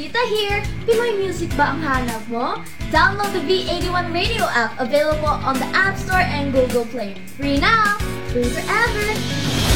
Chita here! Pinoy music ba ang hanap mo? Download the V81 Radio app available on the App Store and Google Play. Free now! Free forever!